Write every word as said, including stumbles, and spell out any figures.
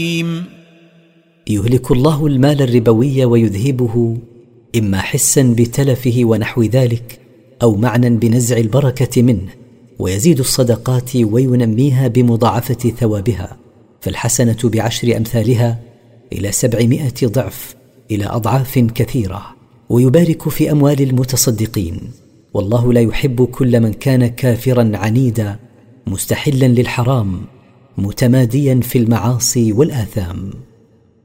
يهلك الله المال الربوي ويذهبه إما حسا بتلفه ونحو ذلك، أو معنى بنزع البركة منه، ويزيد الصدقات وينميها بمضاعفة ثوابها، فالحسنة بعشر أمثالها إلى سبعمائة ضعف، إلى أضعاف كثيرة، ويبارك في أموال المتصدقين. والله لا يحب كل من كان كافرا عنيدا مستحلا للحرام متماديا في المعاصي والآثام.